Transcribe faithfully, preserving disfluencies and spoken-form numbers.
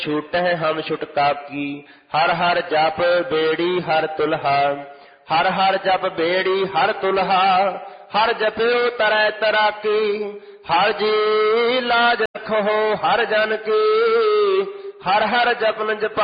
छूटह हम छुटका की। हर हर जप बेड़ी हर तुल्हा, हर हर जप बेड़ी हर तुल्हा। हर जप्यो तरै तराकी, हर जी लाज रखो हर जन की। हर हर जपन जपा